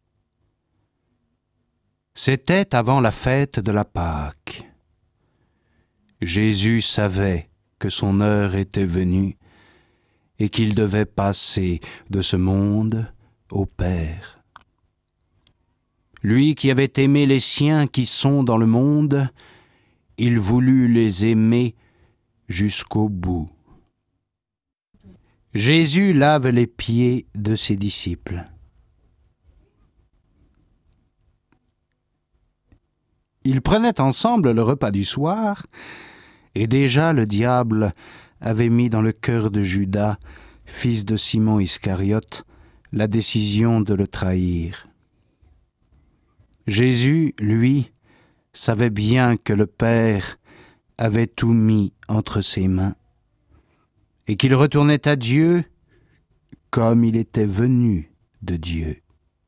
C'était avant la fête de la Pâque. Jésus savait que son heure était venue et qu'il devait passer de ce monde au Père. Lui qui avait aimé les siens qui sont dans le monde, il voulut les aimer jusqu'au bout. Jésus lave les pieds de ses disciples. Ils prenaient ensemble le repas du soir, et déjà le diable avait mis dans le cœur de Judas, fils de Simon Iscariote, la décision de le trahir. Jésus, lui, savait bien que le Père avait tout mis entre ses mains, et qu'il retournait à Dieu comme il était venu de Dieu.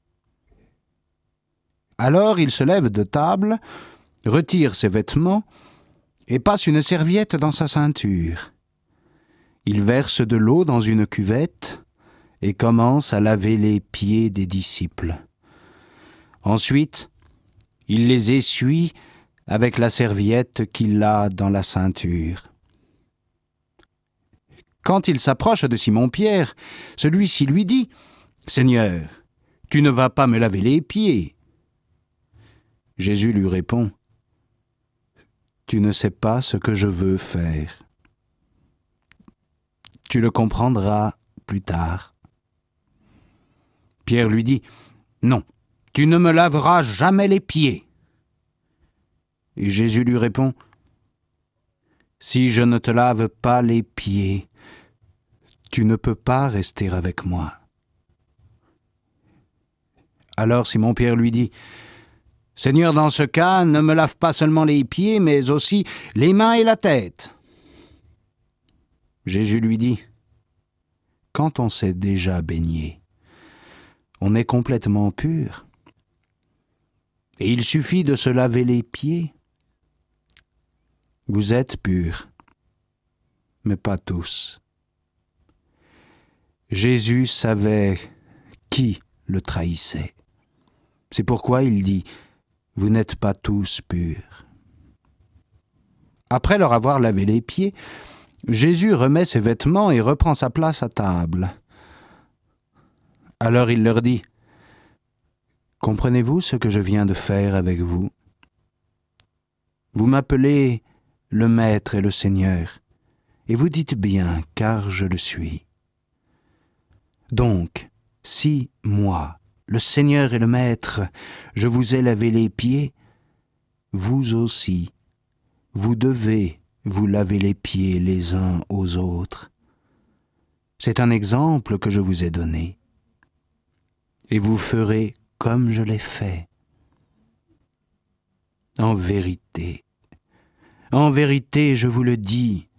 Alors il se lève de table, retire ses vêtements et passe une serviette dans sa ceinture. Il verse de l'eau dans une cuvette et commence à laver les pieds des disciples. Ensuite, il les essuie avec la serviette qu'il a dans la ceinture. Quand il s'approche de Simon-Pierre, celui-ci lui dit « Seigneur, tu ne vas pas me laver les pieds ?» Jésus lui répond « Tu ne sais pas ce que je veux faire. Tu le comprendras plus tard. » Pierre lui dit « Non, tu ne me laveras jamais les pieds. » Et Jésus lui répond « Si je ne te lave pas les pieds, tu ne peux pas rester avec moi. » Alors Simon-Pierre lui dit « Seigneur, dans ce cas, ne me lave pas seulement les pieds, mais aussi les mains et la tête. » Jésus lui dit « Quand on s'est déjà baigné, on est complètement pur. Et il suffit de se laver les pieds. Vous êtes purs, mais pas tous. » Jésus savait qui le trahissait. C'est pourquoi il dit « Vous n'êtes pas tous purs. » Après leur avoir lavé les pieds, Jésus remet ses vêtements et reprend sa place à table. Alors il leur dit « Comprenez-vous ce que je viens de faire avec vous? Vous m'appelez le Maître et le Seigneur, et vous dites bien, car je le suis. Donc, si moi, le Seigneur et le Maître, je vous ai lavé les pieds, vous aussi, vous devez vous laver les pieds les uns aux autres. C'est un exemple que je vous ai donné. Et vous ferez comme je l'ai fait. En vérité, en vérité, je vous le dis,